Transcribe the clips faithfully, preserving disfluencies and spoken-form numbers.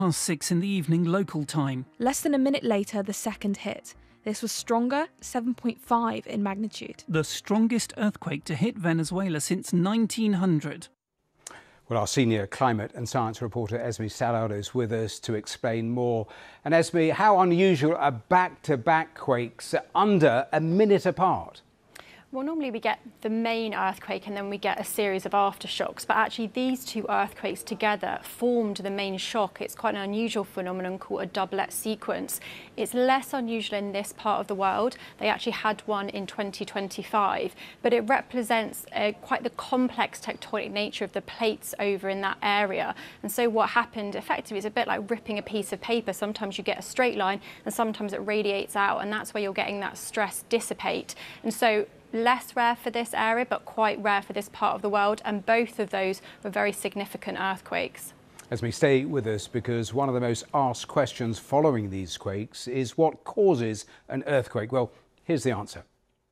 Past six in the evening local time. Less than a minute later, the second hit. This was stronger, seven point five in magnitude. The strongest earthquake to hit Venezuela since nineteen hundred. Well, our senior climate and science reporter Esme Salado is with us to explain more. And Esme, how unusual are back-to-back quakes under a minute apart? Well, normally we get the main earthquake and then we get a series of aftershocks, but actually these two earthquakes together formed the main shock. It's quite an unusual phenomenon called a doublet sequence. It's less unusual in this part of the world. They actually had one in twenty twenty-five, but it represents uh, quite the complex tectonic nature of the plates over in that area. And so what happened effectively is a bit like ripping a piece of paper. Sometimes you get a straight line and sometimes it radiates out, and that's where you're getting that stress dissipate. And so less rare for this area, but quite rare for this part of the world, and both of those were very significant earthquakes. Esme, stay with us, because one of the most asked questions following these quakes is what causes an earthquake? Well, here's the answer.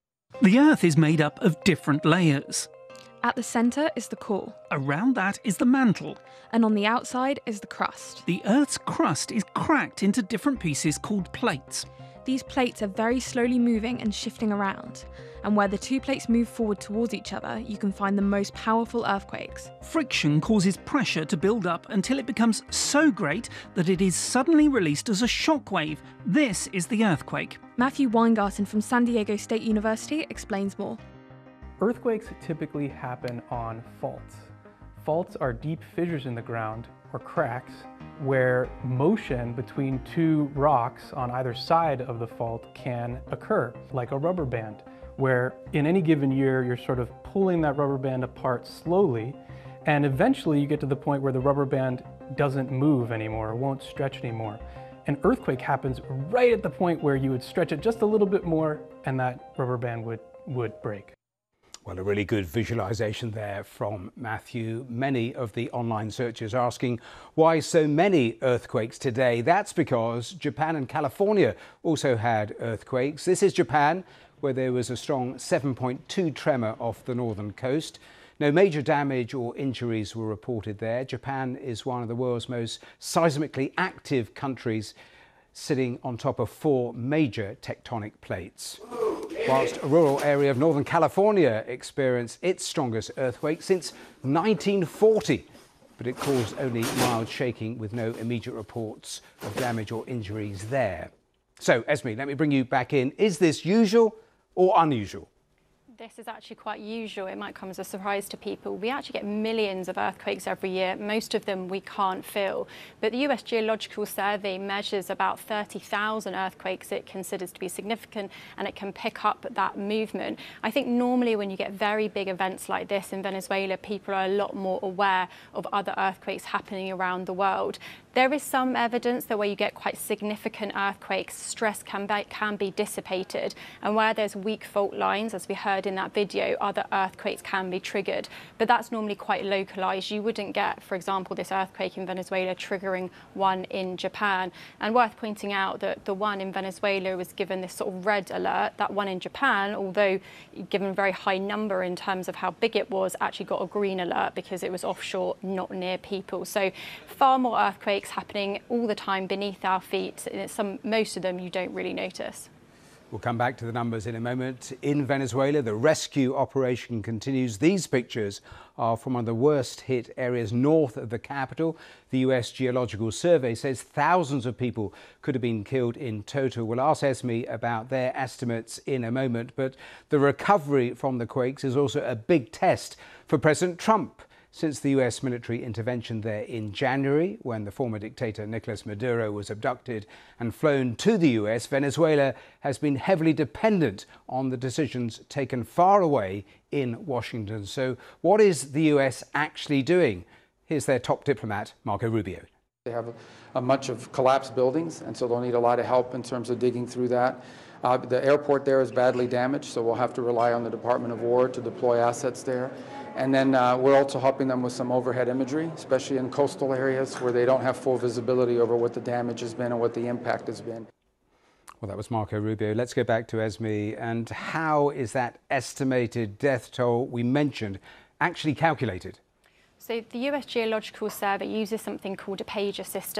The Earth is made up of different layers. At the centre is the core. Around that is the mantle. And on the outside is the crust. The Earth's crust is cracked into different pieces called plates. These plates are very slowly moving and shifting around, and where the two plates move forward towards each other, you can find the most powerful earthquakes. Friction causes pressure to build up until it becomes so great that it is suddenly released as a shockwave. This is the earthquake. Matthew Weingarten from San Diego State University explains more. Earthquakes typically happen on faults. Faults are deep fissures in the ground, or cracks, where motion between two rocks on either side of the fault can occur, like a rubber band, where in any given year you're sort of pulling that rubber band apart slowly, and eventually you get to the point where the rubber band doesn't move anymore, or won't stretch anymore. An earthquake happens right at the point where you would stretch it just a little bit more and that rubber band would, would break. Well, a really good visualization there from Matthew. Many of the online searchers are asking why so many earthquakes today. That's because Japan and California also had earthquakes. This is Japan, where there was a strong seven point two tremor off the northern coast. No major damage or injuries were reported there. Japan is one of the world's most seismically active countries, sitting on top of four major tectonic plates. Whilst a rural area of Northern California experienced its strongest earthquake since nineteen forty, but it caused only mild shaking with no immediate reports of damage or injuries there. So, Esme, let me bring you back in. Is this usual or unusual? This is actually quite usual. It might come as a surprise to people. We actually get millions of earthquakes every year. Most of them we can't feel. But the U S Geological Survey measures about thirty thousand earthquakes it considers to be significant, and it can pick up that movement. I think normally when you get very big events like this in Venezuela, people are a lot more aware of other earthquakes happening around the world. There is some evidence that where you get quite significant earthquakes, stress can be, can be dissipated, and where there's weak fault lines, as we heard in that video, other earthquakes can be triggered. But that's normally quite localized. You wouldn't get, for example, this earthquake in Venezuela triggering one in Japan. And worth pointing out that the one in Venezuela was given this sort of red alert. That one in Japan, although given a very high number in terms of how big it was, actually got a green alert because it was offshore, not near people. So far more earthquakes happening all the time beneath our feet. Some, most of them you don't really notice. We'll come back to the numbers in a moment. In Venezuela, the rescue operation continues. These pictures are from one of the worst hit areas north of the capital. The U S Geological Survey says thousands of people could have been killed in total. We'll ask Esme about their estimates in a moment, but the recovery from the quakes is also a big test for President Trump. Since the U S military intervention there in January, when the former dictator Nicolas Maduro was abducted and flown to the U S, Venezuela has been heavily dependent on the decisions taken far away in Washington. So what is the U S actually doing? Here's their top diplomat, Marco Rubio. They have a, a bunch of collapsed buildings, and so they'll need a lot of help in terms of digging through that. Uh, the airport there is badly damaged, so we'll have to rely on the Department of War to deploy assets there. And then uh, we're also helping them with some overhead imagery, especially in coastal areas where they don't have full visibility over what the damage has been and what the impact has been. Well, that was Marco Rubio. Let's go back to Esme. And how is that estimated death toll we mentioned actually calculated? So the U S Geological Survey uses something called a pager system.